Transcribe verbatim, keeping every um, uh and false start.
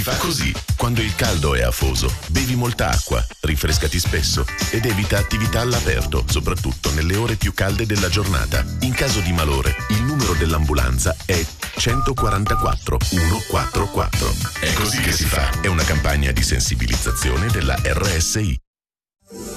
fa così. Quando il caldo è afoso, bevi molta acqua, rinfrescati spesso ed evita attività all'aperto, soprattutto nelle ore più calde della giornata. In caso di malore, il numero dell'ambulanza è centoquarantaquattro centoquarantaquattro. È così che si fa. È una campagna di sensibilizzazione della R S I.